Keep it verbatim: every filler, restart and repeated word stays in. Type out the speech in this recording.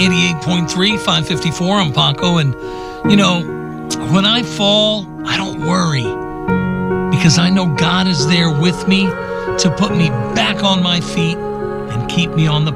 eighty-eight point three, five fifty-four. I'm Paco. And, you know, when I fall, I don't worry because I know God is there with me to put me back on my feet and keep me on the